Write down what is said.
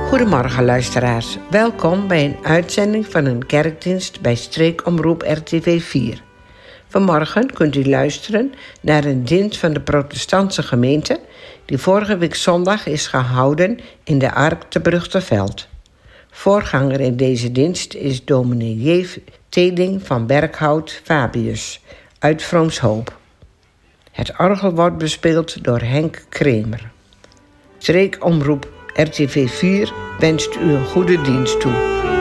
Goedemorgen luisteraars, welkom bij een uitzending van een kerkdienst bij streekomroep RTV 4. Vanmorgen kunt u luisteren naar een dienst van de protestantse gemeente die vorige week zondag is gehouden in de Ark te Brugteveld. Voorganger in deze dienst is dominee J. Teding van Berkhout Fabius uit Vroomshoop. Het orgel wordt bespeeld door Henk Kremer. Streekomroep RTV 4 wenst u een goede dienst toe.